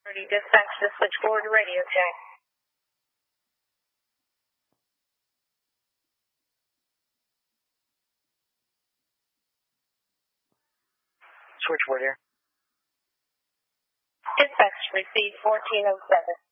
Dispatch to switchboard radio check. Switchboard here. Dispatch received 1407.